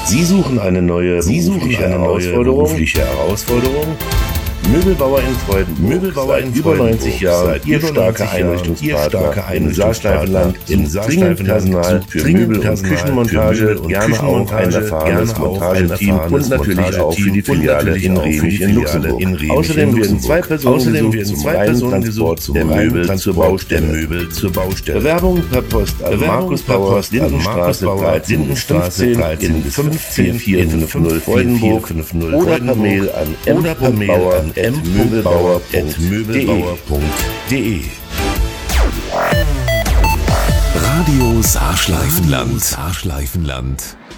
Sie suchen eine neue berufliche Herausforderung? Möbelbauer in Freudenburg, seit über 90 Jahren Ihr starker Einrichtungspartner im Saarstreifenland, dringend Personal für Möbel- und Küchenmontage, gerne auch ein erfahrenes Montageteam und natürlich auch für die Filiale in Remich in Luxemburg. Außerdem werden zwei Personen gesucht zum reinen Transport der Möbel zur Baustelle. Bewerbung per Post an Markus Bauer, Lindenstraße 13 in 15450 Freudenburg oder per Mail an m.bauer@möbelbauer.de. Radio Saarschleifenland.